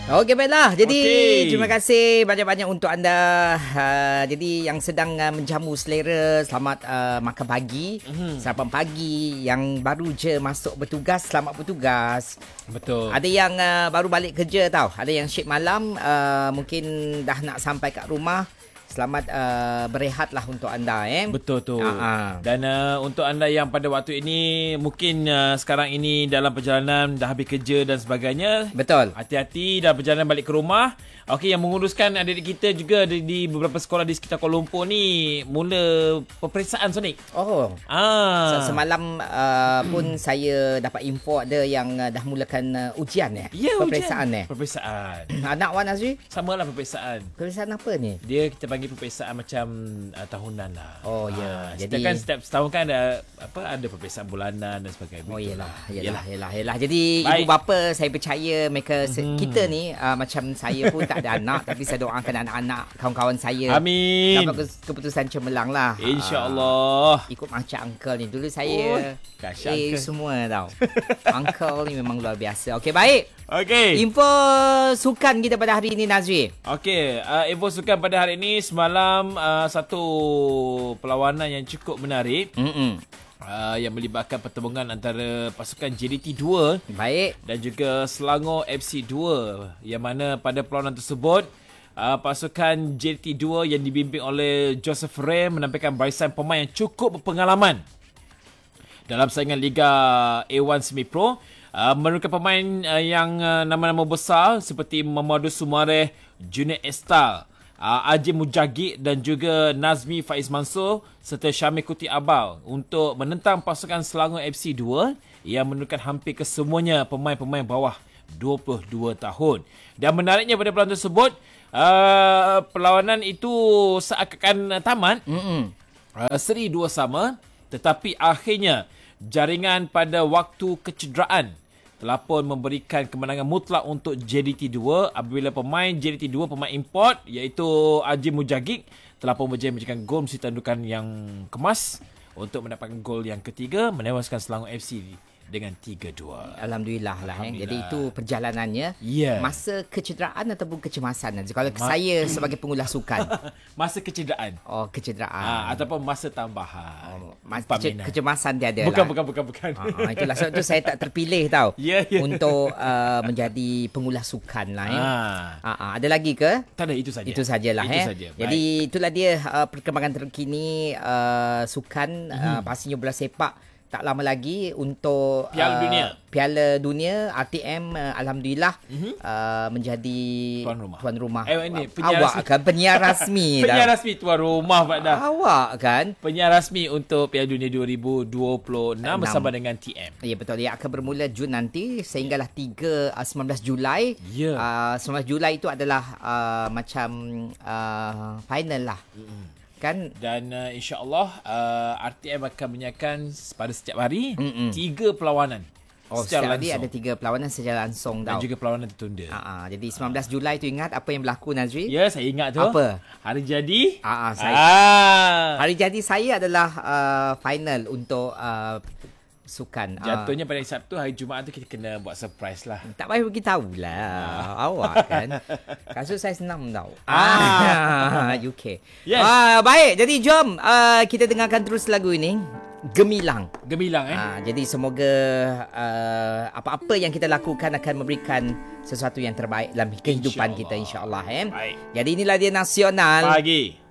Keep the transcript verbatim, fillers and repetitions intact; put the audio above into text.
Okey, baiklah. Jadi, okay. terima kasih banyak-banyak untuk anda. Uh, jadi, yang sedang uh, menjamu selera, selamat uh, makan pagi, mm-hmm. sarapan pagi. Yang baru je masuk bertugas, selamat bertugas. Betul. Ada yang uh, baru balik kerja tau. Ada yang shift malam, uh, mungkin dah nak sampai kat rumah. Selamat uh, berehatlah untuk anda. Eh? Betul tu. Uh-huh. Dan uh, untuk anda yang pada waktu ini, mungkin uh, sekarang ini dalam perjalanan, dah habis kerja dan sebagainya. Betul. Hati-hati dalam perjalanan balik ke rumah. Okey, yang menguruskan adik-adik kita juga di, di beberapa sekolah di sekitar Kuala Lumpur ni mula peperiksaan, Sonic. Oh. Ah. Semalam uh, pun saya dapat info ada yang uh, dah mulakan uh, ujian ya. Ya, peperiksaan ujian. eh. Peperiksaan. Anak Wan Azri? Samalah peperiksaan. Peperiksaan apa ni? Dia kita panggil peperiksaan macam uh, tahunan lah. Oh ya. Yeah. Ah, Jadi kan setiap setahun kan ada apa ada peperiksaan bulanan dan sebagainya. Oh yalah, yalah, Yalah. yalah, yalah. Jadi Baik. ibu bapa saya percaya mereka Hmm. kita ni uh, macam saya pun tak ada anak tapi saya doakan anak-anak kawan-kawan saya Amin. dapat keputusan cemerlang lah. InsyaAllah. Uh, ikut macam uncle ni. Dulu saya Dahsyat eh uncle. semua tau. Uncle ni memang luar biasa. Okey, baik. Okey. Info sukan kita pada hari ini, Nazri. Okey, uh, info sukan pada hari ini semalam uh, satu perlawanan yang cukup menarik. Mm-mm. Uh, yang melibatkan pertembungan antara pasukan J D T dua Baik. dan juga Selangor F C dua, yang mana pada perlawanan tersebut uh, pasukan J D T dua yang dibimbing oleh Joseph Ray menampilkan barisan pemain yang cukup berpengalaman dalam saingan Liga A satu Semi Pro. Uh, merupakan pemain uh, yang uh, nama-nama besar seperti Mamadou Soumaré, Junior Estal, uh, Ajim Mujagid dan juga Nazmi Faiz Mansur serta Syamil Kuti Abal untuk menentang pasukan Selangor F C dua yang menurunkan hampir kesemuanya pemain-pemain bawah dua puluh dua tahun. Dan menariknya pada perlawanan tersebut, uh, perlawanan itu seakan tamat uh, seri dua sama, tetapi akhirnya jaringan pada waktu kecederaan telah pun memberikan kemenangan mutlak untuk J D T dua apabila pemain J D T dua, pemain import iaitu Ajim Mujagid telah pun berjaya memberikan gol mesti tandukan yang kemas untuk mendapatkan gol yang ketiga menewaskan Selangor F C dengan tiga dua. Alhamdulillah lah. Eh. Jadi itu perjalanannya. Yeah. Masa kecederaan ataupun kecemasan. Kalau Ma- saya sebagai pengulas sukan. Masa kecederaan. Oh, kecederaan. Ah, ataupun masa tambahan. Oh, mas- kece- kecemasan dia ada Bukan, lah. bukan, bukan, bukan. Ah, itulah sebab tu saya tak terpilih tau. Ya, ya. Untuk uh, menjadi pengulas sukan lah. Eh. Ah. Ah, ah, ada lagi ke? Tak ada, itu saja. Itu sajalah. Itu Eh. saja. Jadi itulah dia uh, perkembangan terkini uh, sukan. Mm-hmm. Uh, pastinya bola sepak. Tak lama lagi untuk Piala uh, Dunia. Piala Dunia R T M uh, alhamdulillah Mhm. uh, menjadi Tuan rumah. Tuan rumah. Eh, ini, penyiar Awak rasmi. kan penyiar rasmi. Penyiar dah. rasmi tuan rumah Pak dah. Awak kan. Penyiar rasmi untuk Piala Dunia dua ribu dua puluh enam bersama dengan T M. Ya, betul. Ia akan bermula Jun nanti sehinggalah tiga uh, sembilan belas Julai. Ya. Uh, sembilan belas Julai itu adalah uh, macam uh, final lah. Mm-mm. Kan. Dan uh, insya-Allah uh, R T M akan menyiapkan pada setiap hari Mm-mm. tiga perlawanan. Oh, secara setiap hari langsung. ada tiga perlawanan secara langsung Dan tau. juga perlawanan tertunda. Uh, uh, jadi sembilan belas Julai tu ingat apa yang berlaku, Nazri? Ya, saya ingat tu. Apa? Hari jadi. Ah, uh, saya. Ah. Hari jadi saya adalah uh, final untuk uh, sukan. Jatuhnya pada hari Sabtu, hari Jumaat tu kita kena buat surprise lah. Tak payah beritahu lah. Awak kan. Kasus saya senang tau. Ah. U K. Yes. Ah, baik. Jadi jom uh, kita dengarkan terus lagu ini. Gemilang. Gemilang eh. Ah, jadi semoga uh, apa-apa yang kita lakukan akan memberikan sesuatu yang terbaik dalam kehidupan InsyaAllah. kita, insya-Allah. Eh. Baik. Jadi inilah dia Nasional. Pagi.